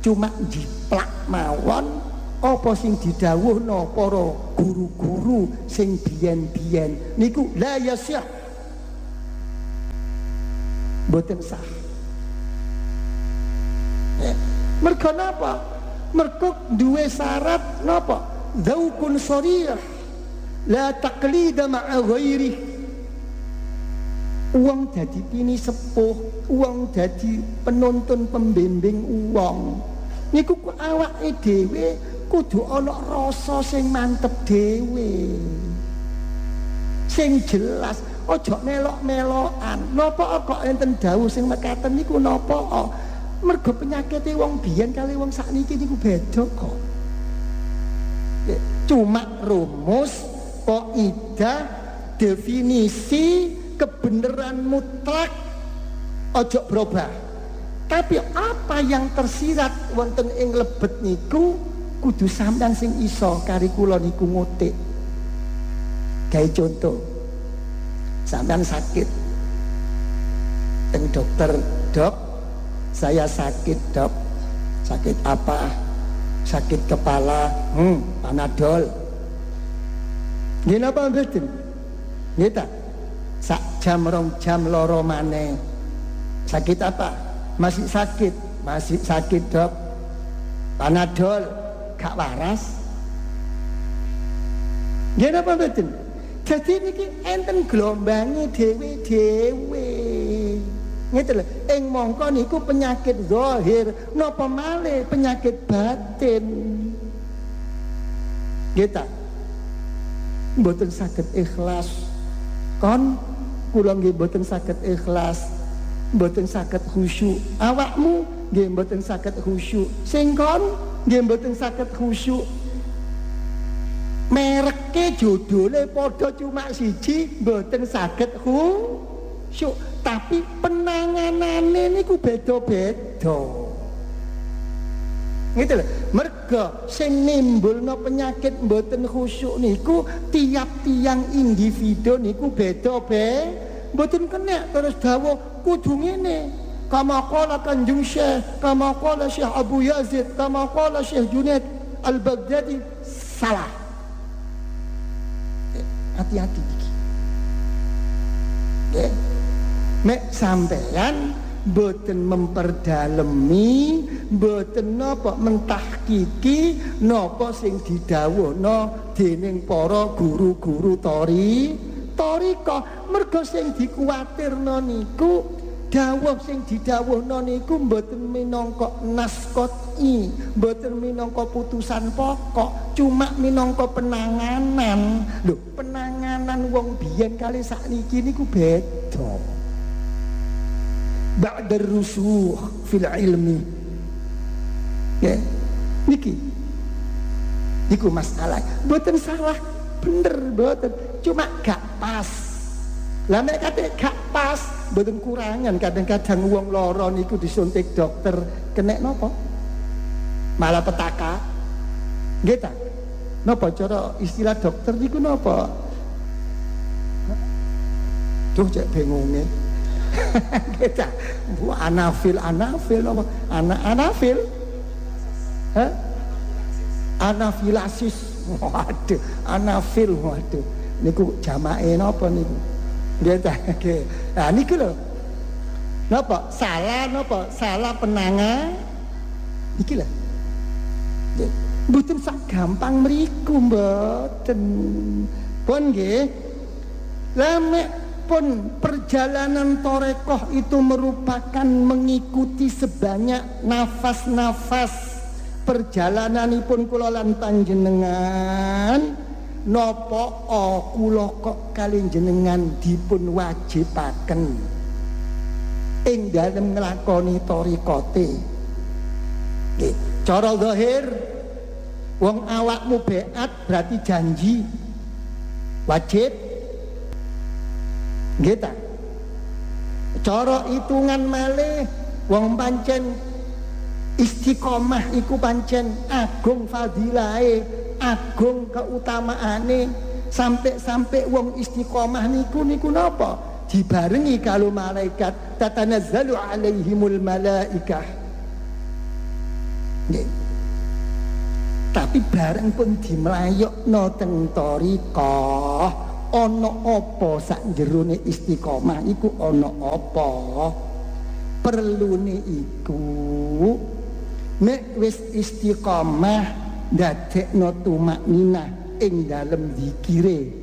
cuma jiplak mawon apa sing didhawuhna para guru-guru sing biyen-biyen niku la yasih, mboten sah. Mergo napa? Mergo duwe syarat napa? Dzaukun sharih la taqlida ma'a ghairi. Uang dadi pini sepuh, uang dadi penuntun pembimbing uang niku ku awake dhewe kudu ana rasa sing mantep dhewe, sing jelas, aja melok-melokan. Napa kok enten dawuh sing mekaten niku napa? Mergo penyakite wong biyen kali wong sakniki niku beda kok. Cuma rumus, kaidah, definisi kebenaran mutlak ojo berubah. Tapi apa yang tersirat wonten ing lebet niku kudu sampean sing iso kari kula niku ngotik. Gawe contoh, sampean sakit teng dokter, dok saya sakit dok, sakit apa? Sakit kepala, Panadol. Nggih napa mboten? Nggih ta? Sak jam rong jam loro maneh. Sakit apa? Masih sakit dok, Panadol. Gak waras. Nggih napa mboten? Jadi niki enten glombange dhewe-dhewe. Ngeten lho, ing mongko niku penyakit zahir, napa malih penyakit batin. Nggih ta? Mboten saged ikhlas. Kon kula nggih mboten saged ikhlas, mboten saged khusyuk. Awakmu nggih mboten saged khusyuk. Sing kon nggih mboten saged khusyuk. Mereke judule padha cuma siji, mboten saged khusyuk, tapi penanganane niku beda-beda. Gitu lho. Mergo sing nimbulna penyakit mboten khusyuk niku tiap tiang individu niku beda-beda. Mboten kena terus dawuh kudu ngene. Kama qala Kanjeng Syekh, kama qala Syekh Abu Yazid, kama qala Syekh Junaid Al-Baghdadi, salah. Hati-hati iki. Nggih. Nek sampeyan mboten memperdalemi, mboten napa mentahkiki napa sing didhawuhna dening para guru-guru thariqah. Mergo sing dikuwatirna niku dawuh sing didhawuhna niku mboten minangka nas qat'i, mboten minangka putusan pokok, cuma minangka penanganan. Lho, penanganan wong biyen kali sakniki niku beda. Ba'da rusuh fil ilmi. Ya, niki masalah. Mboten salah, bener mboten, cuma gak pas. Lah nek kate gak pas, mboten kurangan. Kadang-kadang wong lara niku disuntik dokter kena napa? Malapetaka. Nggih ta? Napa cara istilah dokter niku napa? Duh cek bingunge. Kita anafil apa? Anafil? Hah? Anafilasis. Waduh, anafil, waduh. Niku jamake napa niku? Nggih ta? Nggih. Nah niku lho. Napa? Salah napa? Salah penangan. Iki lho. Nggih. Mboten sak gampang mriku mboten. Pun nggih. Lah pun perjalanan torekoh itu merupakan mengikuti sebanyak nafas-nafas perjalananipun kula lan panjenengan. Napa kula kok kalih jenengan dipun wajibaken ing dalem nglakoni thariqate. Nggih, cara zahir wong awakmu beat berarti janji wajib. Nggih ta? Cara hitungan malih wong pancen istiqomah iku pancen agung fadilahe, agung keutamaane. Sampai wong istiqomah niku napa? Dibarengi kalau malaikat tatanazzalu alaihimul malaikah. Nggih. Tapi bareng pun dimlayokno teng thariqah, ana apa sak jerone istiqomah iku ana apa? Perlune iku nek wis istiqomah ndadekno tumakninah ing dalem zikire